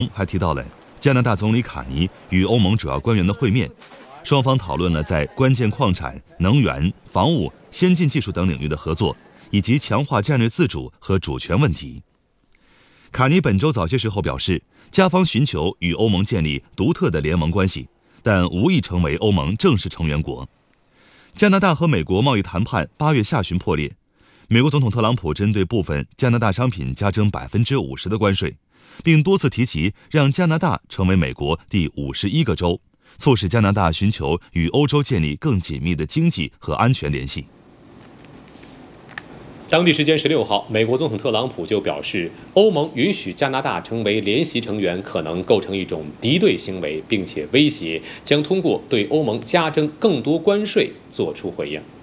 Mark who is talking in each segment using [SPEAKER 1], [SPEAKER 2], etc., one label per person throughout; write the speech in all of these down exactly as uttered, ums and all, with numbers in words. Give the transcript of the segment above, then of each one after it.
[SPEAKER 1] 还提到了加拿大总理卡尼与欧盟主要官员的会面，双方讨论了在关键矿产、能源、防务、先进技术等领域的合作，以及强化战略自主和主权问题。卡尼本周早些时候表示，加方寻求与欧盟建立独特的联盟关系，但无意成为欧盟正式成员国。加拿大和美国贸易谈判八月下旬破裂，美国总统特朗普针对部分加拿大商品加征百分之五十的关税，并多次提及让加拿大成为美国第五十一个州，促使加拿大寻求与欧洲建立更紧密的经济和安全联系。
[SPEAKER 2] 当地时间十六号，美国总统特朗普就表示，欧盟允许加拿大成为联席成员可能构成一种敌对行为，并且威胁将通过对欧盟加征更多关税作出回应。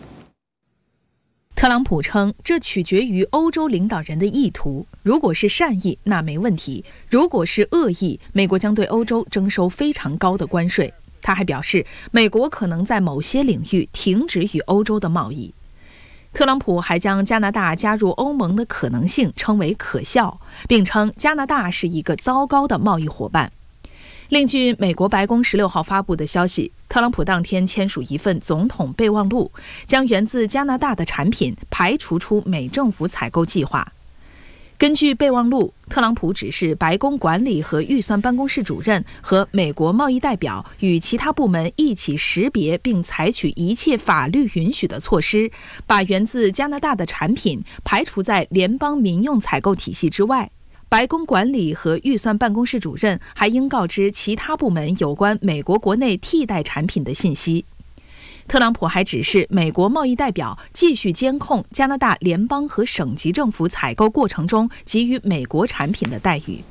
[SPEAKER 3] 特朗普称，这取决于欧洲领导人的意图，如果是善意，那没问题；如果是恶意，美国将对欧洲征收非常高的关税。他还表示，美国可能在某些领域停止与欧洲的贸易。特朗普还将加拿大加入欧盟的可能性称为可笑，并称加拿大是一个糟糕的贸易伙伴。另据美国白宫十六号发布的消息，特朗普当天签署一份总统备忘录，将源自加拿大的产品排除出美政府采购计划。根据备忘录，特朗普指示白宫管理和预算办公室主任和美国贸易代表与其他部门一起识别并采取一切法律允许的措施，把源自加拿大的产品排除在联邦民用采购体系之外。白宫管理和预算办公室主任还应告知其他部门有关美国国内替代产品的信息。特朗普还指示美国贸易代表继续监控加拿大联邦和省级政府采购过程中给予美国产品的待遇。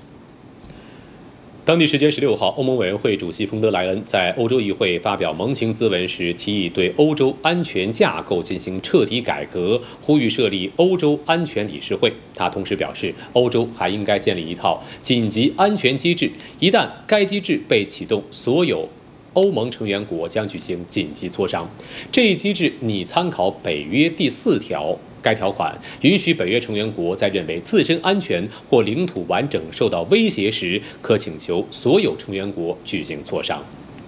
[SPEAKER 2] 当地时间十六号，欧盟委员会主席冯德莱恩在欧洲议会发表盟情咨文时，提议对欧洲安全架构进行彻底改革，呼吁设立欧洲安全理事会。他同时表示，欧洲还应该建立一套紧急安全机制，一旦该机制被启动，所有欧盟成员国将举行紧急磋商。这一机制拟参考北约第四条，该条款允许北约成员国在认为自身安全或领土完整受到威胁时，可请求所有成员国举行磋商。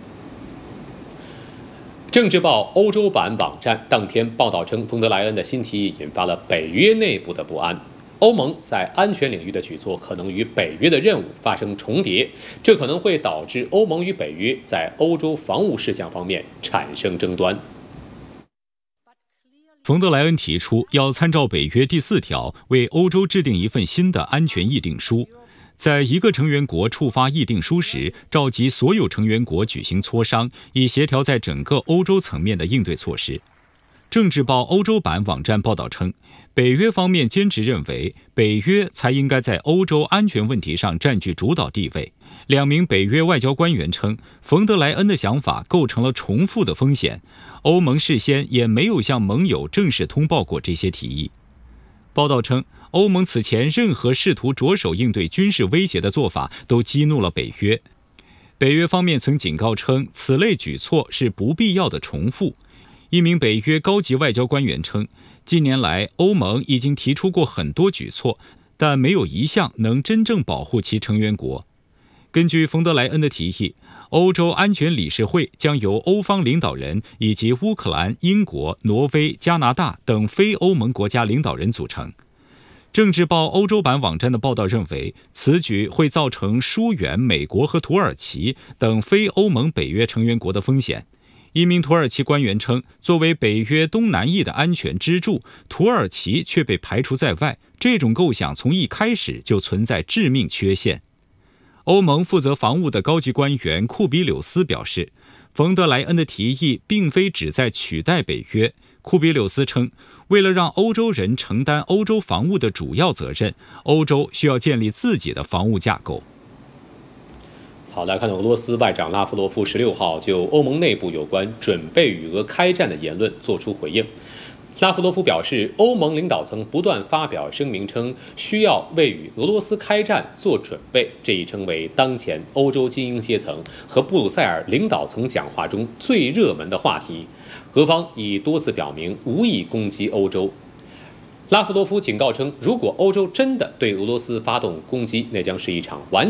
[SPEAKER 2] 政治报欧洲版网站当天报道称，冯德莱恩的新提议引发了北约内部的不安。欧盟在安全领域的举措可能与北约的任务发生重叠，这可能会导致欧盟与北约在欧洲防务事项方面产生争端。
[SPEAKER 4] 冯德莱恩提出要参照北约第四条，为欧洲制定一份新的安全议定书，在一个成员国触发议定书时，召集所有成员国举行磋商，以协调在整个欧洲层面的应对措施。政治报欧洲版网站报道称，北约方面坚持认为北约才应该在欧洲安全问题上占据主导地位。两名北约外交官员称，冯德莱恩的想法构成了重复的风险，欧盟事先也没有向盟友正式通报过这些提议。报道称，欧盟此前任何试图着手应对军事威胁的做法都激怒了北约。北约方面曾警告称，此类举措是不必要的重复。一名北约高级外交官员称，近年来欧盟已经提出过很多举措，但没有一项能真正保护其成员国。根据冯德莱恩的提议，欧洲安全理事会将由欧方领导人以及乌克兰、英国、挪威、加拿大等非欧盟国家领导人组成。政治报欧洲版网站的报道认为，此举会造成疏远美国和土耳其等非欧盟北约成员国的风险。一名土耳其官员称，作为北约东南翼的安全支柱，土耳其却被排除在外，这种构想从一开始就存在致命缺陷。欧盟负责防务的高级官员库比柳斯表示，冯德莱恩的提议并非旨在取代北约。库比柳斯称，为了让欧洲人承担欧洲防务的主要责任，欧洲需要建立自己的防务架构。
[SPEAKER 2] 好，来看俄罗斯外长拉夫罗夫十六号就欧盟内部有关准备与俄开战的言论作出回应。拉夫罗夫表示，欧盟领导层不断发表声明称，需要为与俄罗斯开战做准备，这一成为当前欧洲精英阶层和布鲁塞尔领导层讲话中最热门的话题。俄方已多次表明无意攻击欧洲。 拉夫罗夫警告称，如果欧洲真的对俄罗斯发动攻击，那将是一场完